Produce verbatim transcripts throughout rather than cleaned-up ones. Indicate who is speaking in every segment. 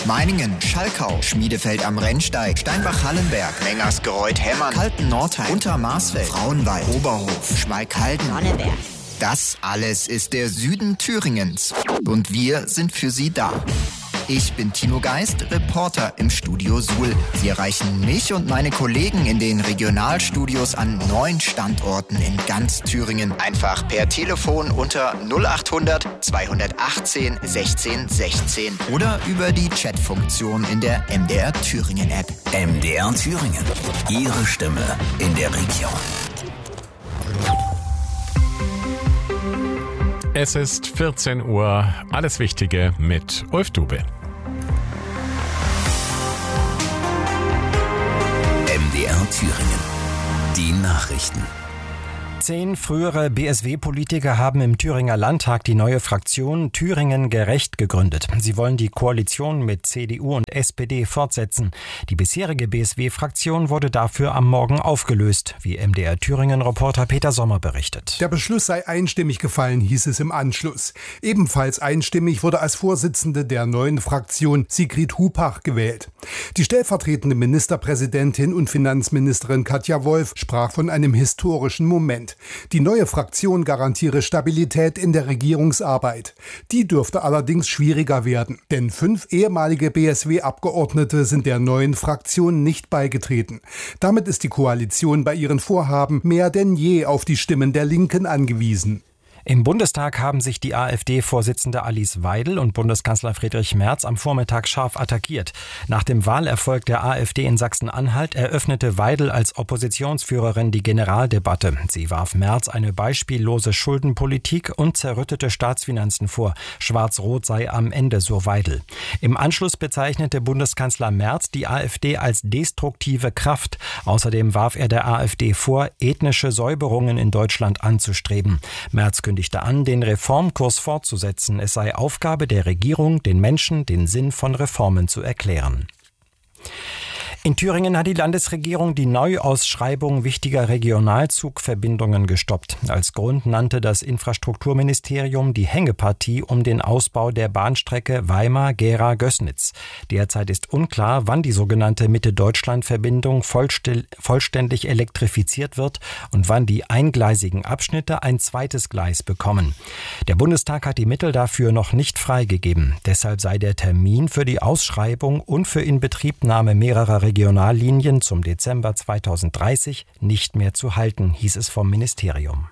Speaker 1: Meiningen, Schalkau, Schmiedefeld am Rennsteig, Steinbach-Hallenberg, Mengersgereuth-Hemmern, Kalten-Nordheim, Untermarsfeld, Frauenwald, Oberhof, Schmalkalden,
Speaker 2: Sonneberg.
Speaker 1: Das alles ist der Süden Thüringens. Und wir sind für Sie da. Ich bin Timo Geist, Reporter im Studio Suhl. Sie erreichen mich und meine Kollegen in den Regionalstudios an neun Standorten in ganz Thüringen. Einfach per Telefon unter null achthundert zweihundertachtzehn sechzehn sechzehn oder über die Chatfunktion in der M D R Thüringen App.
Speaker 3: M D R Thüringen. Ihre Stimme in der Region.
Speaker 4: Es ist vierzehn Uhr. Alles Wichtige mit Ulf Dube.
Speaker 3: M D R Thüringen. Die Nachrichten.
Speaker 5: Zehn frühere B S W-Politiker haben im Thüringer Landtag die neue Fraktion Thüringen gerecht gegründet. Sie wollen die Koalition mit C D U und S P D fortsetzen. Die bisherige B S W-Fraktion wurde dafür am Morgen aufgelöst, wie M D R Thüringen-Reporter Peter Sommer berichtet.
Speaker 6: Der Beschluss sei einstimmig gefallen, hieß es im Anschluss. Ebenfalls einstimmig wurde als Vorsitzende der neuen Fraktion Sigrid Hupach gewählt. Die stellvertretende Ministerpräsidentin und Finanzministerin Katja Wolf sprach von einem historischen Moment. Die neue Fraktion garantiere Stabilität in der Regierungsarbeit. Die dürfte allerdings schwieriger werden, denn fünf ehemalige B S W-Abgeordnete sind der neuen Fraktion nicht beigetreten. Damit ist die Koalition bei ihren Vorhaben mehr denn je auf die Stimmen der Linken angewiesen.
Speaker 5: Im Bundestag haben sich die AfD-Vorsitzende Alice Weidel und Bundeskanzler Friedrich Merz am Vormittag scharf attackiert. Nach dem Wahlerfolg der AfD in Sachsen-Anhalt eröffnete Weidel als Oppositionsführerin die Generaldebatte. Sie warf Merz eine beispiellose Schuldenpolitik und zerrüttete Staatsfinanzen vor. Schwarz-Rot sei am Ende, so Weidel. Im Anschluss bezeichnete Bundeskanzler Merz die AfD als destruktive Kraft. Außerdem warf er der AfD vor, ethnische Säuberungen in Deutschland anzustreben. Merz kündigte an, den Reformkurs fortzusetzen. Es sei Aufgabe der Regierung, den Menschen den Sinn von Reformen zu erklären. In Thüringen hat die Landesregierung die Neuausschreibung wichtiger Regionalzugverbindungen gestoppt. Als Grund nannte das Infrastrukturministerium die Hängepartie um den Ausbau der Bahnstrecke Weimar-Gera-Gößnitz. Derzeit ist unklar, wann die sogenannte Mitte-Deutschland-Verbindung vollständig elektrifiziert wird und wann die eingleisigen Abschnitte ein zweites Gleis bekommen. Der Bundestag hat die Mittel dafür noch nicht freigegeben. Deshalb sei der Termin für die Ausschreibung und für Inbetriebnahme mehrerer Regionallinien zum Dezember zweitausenddreißig nicht mehr zu halten, hieß es vom Ministerium.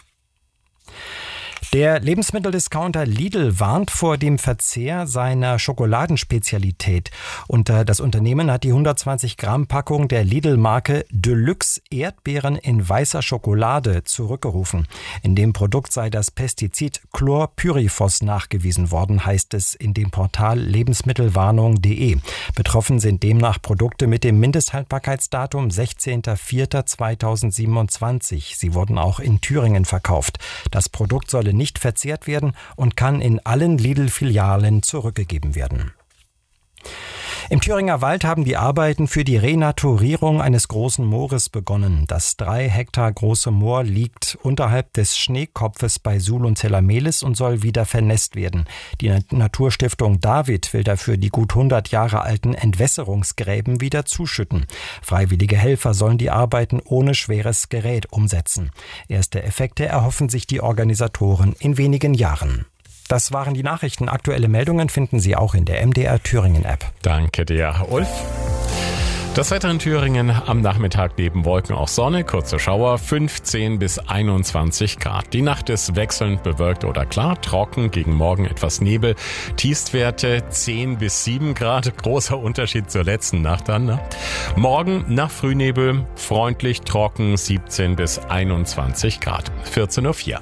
Speaker 5: Der Lebensmitteldiscounter Lidl warnt vor dem Verzehr seiner Schokoladenspezialität. Und das Unternehmen hat die hundertzwanzig Gramm Packung der Lidl-Marke Deluxe Erdbeeren in weißer Schokolade zurückgerufen. In dem Produkt sei das Pestizid Chlorpyrifos nachgewiesen worden, heißt es in dem Portal lebensmittelwarnung punkt de. Betroffen sind demnach Produkte mit dem Mindesthaltbarkeitsdatum sechzehnter vierter zweitausendsiebenundzwanzig. Sie wurden auch in Thüringen verkauft. Das Produkt solle nicht verzehrt werden und kann in allen Lidl-Filialen zurückgegeben werden. Im Thüringer Wald haben die Arbeiten für die Renaturierung eines großen Moores begonnen. Das drei Hektar große Moor liegt unterhalb des Schneekopfes bei Suhl und Zellamelis und soll wieder vernässt werden. Die Naturstiftung David will dafür die gut hundert Jahre alten Entwässerungsgräben wieder zuschütten. Freiwillige Helfer sollen die Arbeiten ohne schweres Gerät umsetzen. Erste Effekte erhoffen sich die Organisatoren in wenigen Jahren. Das waren die Nachrichten. Aktuelle Meldungen finden Sie auch in der M D R Thüringen App.
Speaker 4: Danke dir, Ulf. Das Wetter in Thüringen am Nachmittag neben Wolken auch Sonne, kurze Schauer, fünfzehn bis einundzwanzig Grad. Die Nacht ist wechselnd bewölkt oder klar, trocken, gegen Morgen etwas Nebel. Tiefstwerte zehn bis sieben Grad, großer Unterschied zur letzten Nacht dann. Ne? Morgen nach Frühnebel, freundlich, trocken, siebzehn bis einundzwanzig Grad, vierzehn Uhr vier.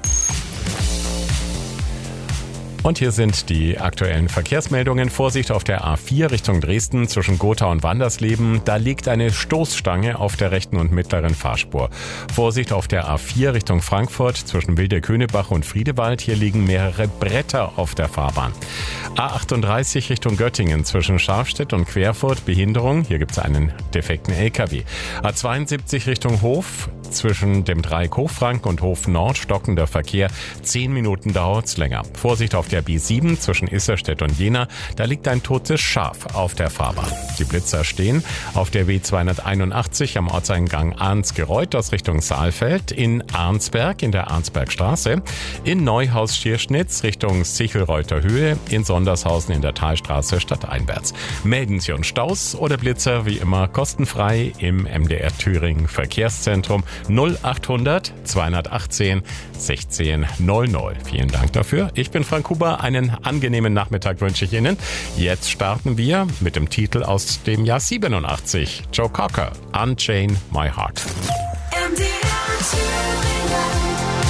Speaker 4: Und hier sind die aktuellen Verkehrsmeldungen. Vorsicht auf der A vier Richtung Dresden zwischen Gotha und Wandersleben. Da liegt eine Stoßstange auf der rechten und mittleren Fahrspur. Vorsicht auf der A vier Richtung Frankfurt zwischen Wilde-Könebach und Friedewald. Hier liegen mehrere Bretter auf der Fahrbahn. A achtunddreißig Richtung Göttingen zwischen Scharfstedt und Querfurt. Behinderung. Hier gibt es einen defekten L K W. A zweiundsiebzig Richtung Hof. Zwischen dem Dreieck Hochfranken und Hof Nord stockender Verkehr. Zehn Minuten dauert's länger. Vorsicht auf der B sieben zwischen Isserstedt und Jena. Da liegt ein totes Schaf auf der Fahrbahn. Die Blitzer stehen auf der W zweihunderteinundachtzig am Ortseingang Arnsgereuth aus Richtung Saalfeld, in Arnsberg in der Arnsbergstraße, in Neuhaus-Schierschnitz Richtung Sichelreuther Höhe, in Sondershausen in der Talstraße stadteinwärts. Melden Sie uns Staus oder Blitzer wie immer kostenfrei im M D R Thüringen Verkehrszentrum null achthundert zweihundertachtzehn sechzehn null null. Vielen Dank dafür. Ich bin Frank Huber. Einen angenehmen Nachmittag wünsche ich Ihnen. Jetzt starten wir mit dem Titel aus dem Jahr siebenundachtzig. Joe Cocker, Unchain My Heart.
Speaker 3: M D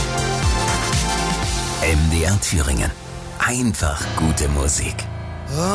Speaker 3: R Thüringen. Einfach gute Musik.